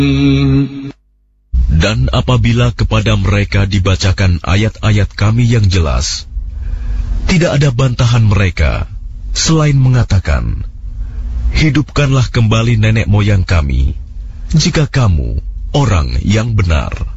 Dan apabila kepada mereka dibacakan ayat-ayat kami yang jelas, tidak ada bantahan mereka selain mengatakan, hidupkanlah kembali nenek moyang kami, jika kamu orang yang benar.